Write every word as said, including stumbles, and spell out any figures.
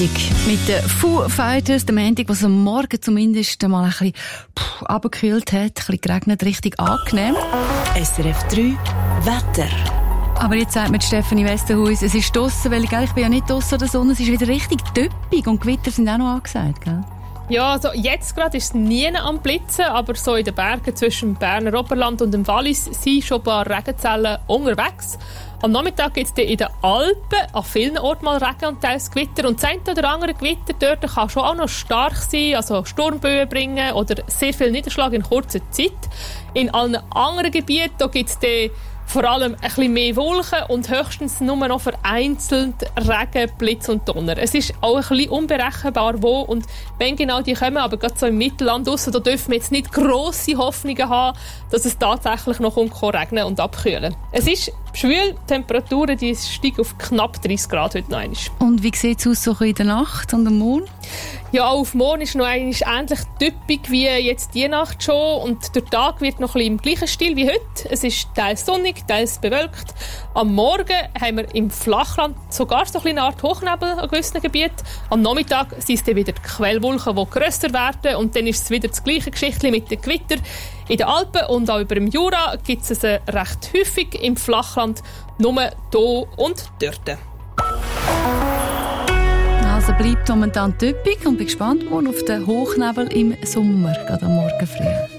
Montag mit den Foo Fighters. Der Montag, was am Morgen zumindest mal ein bisschen runtergekühlt hat, ein bisschen geregnet, richtig angenehm. S R F drei Wetter. Aber jetzt sagt mir Stefanie Westerhuis, es ist draussen, weil ich, ich bin ja nicht draussen der Sonne, es ist wieder richtig düppig und Gewitter sind auch noch angesagt, gell? Ja, also jetzt gerade ist es nie am Blitzen, aber so in den Bergen zwischen dem Berner Oberland und dem Wallis sind schon ein paar Regenzellen unterwegs. Am Nachmittag gibt es in den Alpen an vielen Orten mal Regen und teils Gewitter. Und das eine oder andere Gewitter dort kann schon auch noch stark sein, also Sturmböen bringen oder sehr viel Niederschlag in kurzer Zeit. In allen anderen Gebieten gibt es vor allem ein bisschen mehr Wolken und höchstens nur noch vereinzelt Regen, Blitz und Donner. Es ist auch ein bisschen unberechenbar, wo und wenn genau die kommen, aber gerade so im Mittelland draussen, da dürfen wir jetzt nicht grosse Hoffnungen haben, dass es tatsächlich noch regnen und abkühlen. Es ist schwül, die Temperaturen die steigen auf knapp dreißig Grad heute noch einmal. Und wie sieht es aus so in der Nacht und am Morgen? Ja, auf morgen ist noch einmal ähnlich typisch wie jetzt die Nacht schon und der Tag wird noch ein bisschen im gleichen Stil wie heute. Es ist teils sonnig, teils bewölkt. Am Morgen haben wir im Flachland sogar so eine Art Hochnebel an gewissen Gebieten. Am Nachmittag sind es dann wieder die Quellwolken, die grösser werden und dann ist es wieder das gleiche Geschichtchen mit den Gewittern. In den Alpen und auch über dem Jura gibt es es recht häufig, im Flachland nur hier und dort. Also bleibt momentan typisch und bin gespannt morgen auf den Hochnebel im Sommer, gerade am Morgen früh.